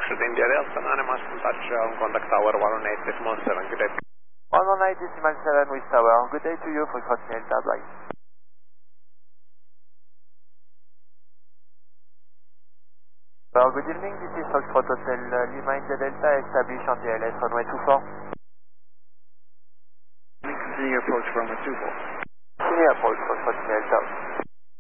Foxtrot India Delta 9 miles from touch on contact tower 118.7, good day. 118.7 with tower, good day to you, Foxtrot Delta, bye. Well, good evening, this is Foxtrot Hotel Lima India Delta, established on the LS runway 24. Continue approach runway 24. Continue approach, Foxtrot Delta.